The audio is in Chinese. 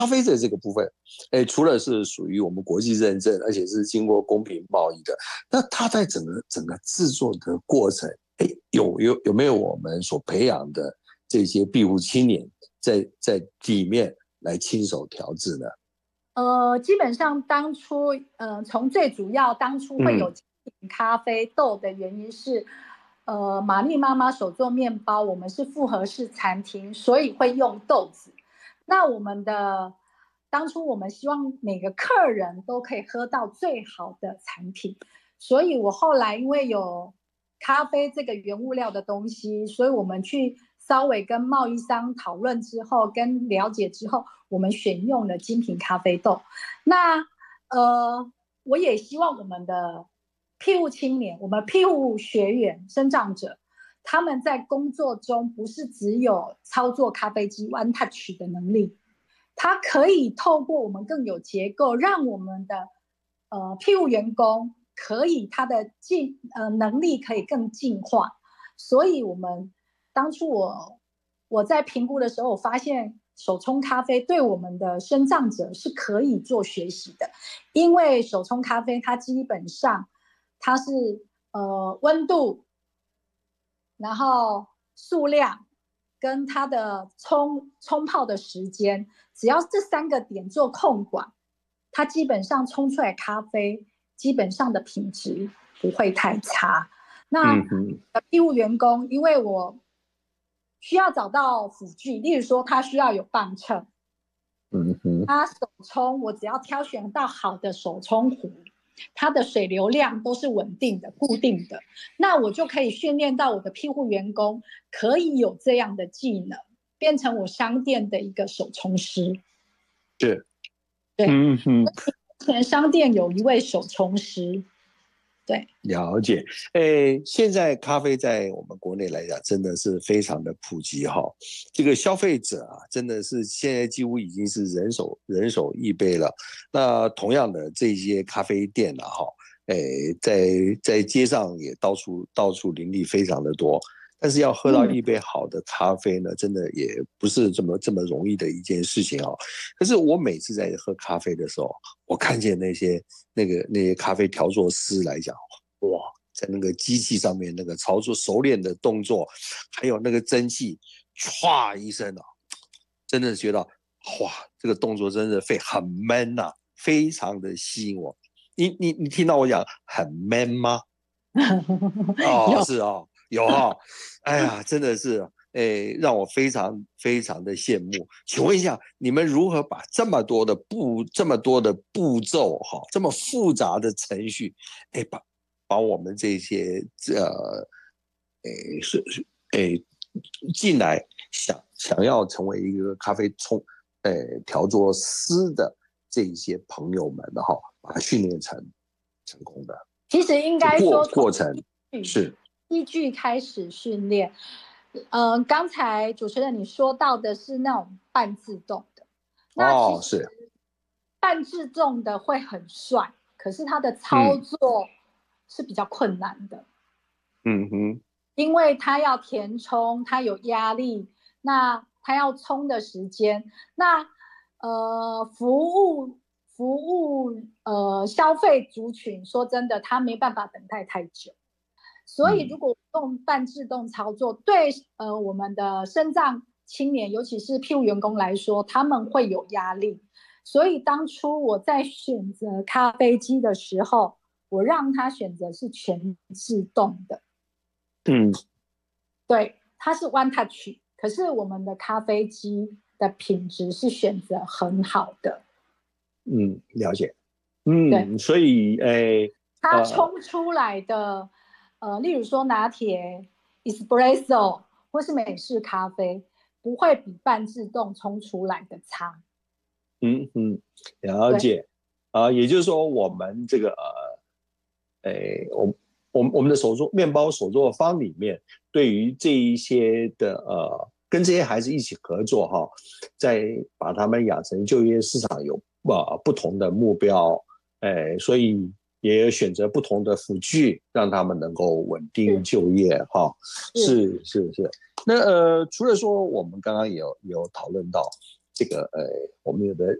咖啡的这个部分，除了是属于我们国际认证，而且是经过公平贸易的，那它在整个制作的过程，有没有我们所培养的这些庇护青年在里面来亲手调制呢？ 基本上当初，从最主要当初会有精品咖啡豆的原因是，玛丽妈妈手做面包，我们是复合式餐厅，所以会用豆子。那当初我们希望每个客人都可以喝到最好的产品，所以我后来因为有咖啡这个原物料的东西，所以我们去稍微跟贸易商讨论之后，跟了解之后，我们选用了精品咖啡豆。那我也希望我们的庇护青年，我们庇护学员、生长者，他们在工作中不是只有操作咖啡机 one touch 的能力，他可以透过我们更有结构，让我们的庇护员工可以他的能力可以更进化。所以当初我在评估的时候，我发现手冲咖啡对我们的身障者是可以做学习的，因为手冲咖啡它基本上它是温度，然后数量跟它的冲泡的时间，只要这3个点做控管，它基本上冲出来咖啡基本上的品质不会太差。那庇护员工，因为我需要找到辅具，例如说他需要有磅秤，他手冲我只要挑选到好的手冲壶，它的水流量都是稳定的、固定的，那我就可以训练到我的庇护员工可以有这样的技能，变成我商店的一个手冲师。 是， 对，目前商店有一位手冲师。对， 了解。现在咖啡在我们国内来讲，真的是非常的普及哈。这个消费者啊，真的是现在几乎已经是人手一杯了。那同样的这些咖啡店啊，哈，在街上也到处林立，非常的多。但是要喝到一杯好的咖啡呢，真的也不是这么容易的一件事情哦。可是我每次在喝咖啡的时候，我看见那些咖啡调作师来讲，哇，在那个机器上面那个操作熟练的动作，还有那个蒸汽唰一声啊，真的觉得哇，这个动作真的很 man 啊，非常的吸引我。你听到我讲很 man 吗？哦，是哦，有哦，哎呀，真的是，让我非常的羡慕。请问一下，你们如何把这么多的步骤哈，这么复杂的程序，把我们这些进来想要成为一个咖啡调作师的这些朋友们的哈，把它训练成功的。 其实应该说过程是依据开始训练。刚才主持人你说到的是那种半自动的，那其实半自动的会很帅，可是它的操作是比较困难的。因为它要填充，它有压力，那它要冲的时间，那服务消费族群，说真的，他没办法等待太久。所以如果用半自动操作，对我们的身障青年，尤其是庇护员工来说，他们会有压力。所以当初我在选择咖啡机的时候，我让他选择是全自动的。对，它是 one touch， 可是我们的咖啡机的品质是选择很好的。 了解。对，所以它冲出来的例如说拿铁、espresso 或是美式咖啡，不会比半自动冲出来的差。 了解。也就是说，我们这个我们的面包手作坊里面，对于这一些的跟这些孩子一起合作哈，再把他们养成就业市场有不同的目标，所以也选择不同的辅具，让他们能够稳定就业哈。是。那除了说我们刚刚有讨论到这个我们有的